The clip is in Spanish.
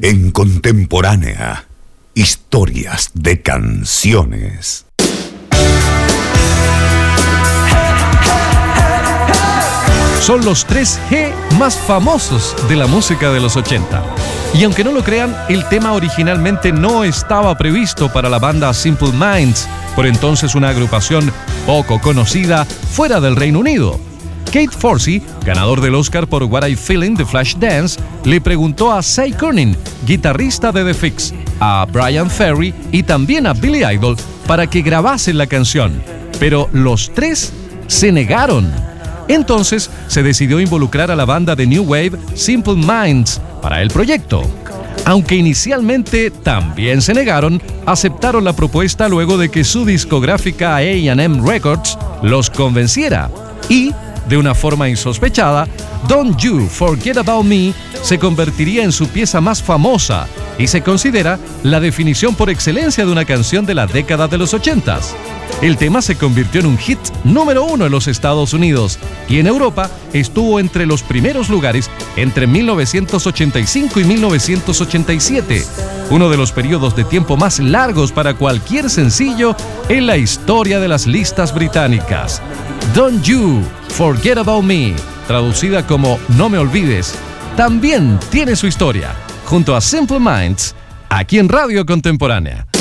En Contemporánea, historias de canciones. Son los 3G más famosos de la música de los 80. Y aunque no lo crean, el tema originalmente no estaba previsto para la banda Simple Minds, por entonces una agrupación poco conocida fuera del Reino Unido. Kate Forsey, ganador del Oscar por What I Feelin' de Flashdance, le preguntó a Cy Curnin, guitarrista de The Fix, a Bryan Ferry y también a Billy Idol para que grabasen la canción. Pero los tres se negaron. Entonces se decidió involucrar a la banda de New Wave Simple Minds para el proyecto. Aunque inicialmente también se negaron, aceptaron la propuesta luego de que su discográfica A&M Records los convenciera. Y, de una forma insospechada, Don't You Forget About Me se convertiría en su pieza más famosa y se considera la definición por excelencia de una canción de la década de los 80s. El tema se convirtió en un hit número 1 en los Estados Unidos y en Europa estuvo entre los primeros lugares entre 1985 y 1987, uno de los periodos de tiempo más largos para cualquier sencillo en la historia de las listas británicas. Don't You Forget About Me, traducida como No me olvides, también tiene su historia, junto a Simple Minds, aquí en Radio Contemporánea.